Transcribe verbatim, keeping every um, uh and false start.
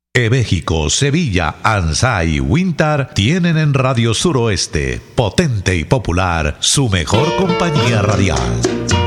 México, Sevilla, Ansá y Wintar tienen en Radio Suroeste, potente y popular, su mejor compañía radial.